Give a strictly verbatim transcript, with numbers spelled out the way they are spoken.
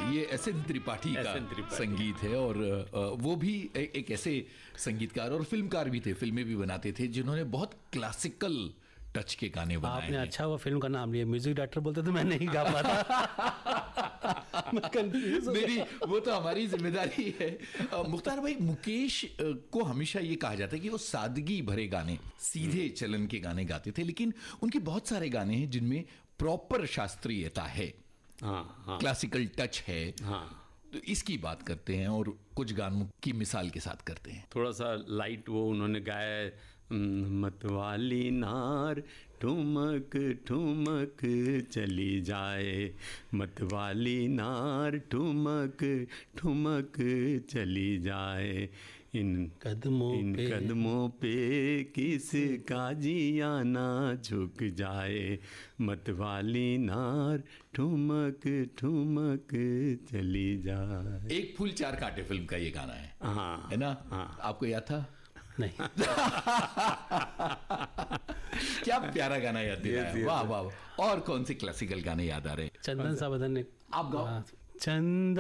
ये S N Tripathi का संगीत है और वो भी एक ऐसे संगीतकार और फिल्मकार भी थे, फिल्में भी बनाते थे, जिन्होंने बहुत क्लासिकल टच के गाने बनाए। आपने अच्छा वो फिल्म का नाम लिया, म्यूजिक डायरेक्टर बोलते तो मैं नहीं गा पाता। मैं कंफ्यूज मेरी वो तो हमारी जिम्मेदारी है। मुख्तार भाई, मुकेश को हमेशा ये कहा जाता है कि वो सादगी भरे गाने, सीधे चलन के गाने गाते थे, लेकिन उनके बहुत सारे गाने हैं जिनमें प्रॉपर शास्त्रीयता है, हाँ, हाँ, क्लासिकल टच है। हाँ, तो इसकी बात करते हैं और कुछ गानों की मिसाल के साथ करते हैं। थोड़ा सा लाइट वो उन्होंने गाया है, मतवाली नार ठुमक ठुमक चली जाए, मतवाली नार ठुमक ठुमक चली जाए, इन कदमों इन पे कदमों पे किसका जिया ना झुक जाए, मतवाली नार ठुमक ठुमक चली जाए। एक फूल चार कांटे फिल्म का ये गाना है, हाँ, है ना? हाँ। आपको याद था? नहीं। क्या प्यारा गाना याद दिलाया, वाह वाह। और कौन से क्लासिकल गाने याद आ रहे हैं? चंदन सावधान ने आप गाओ। चंदन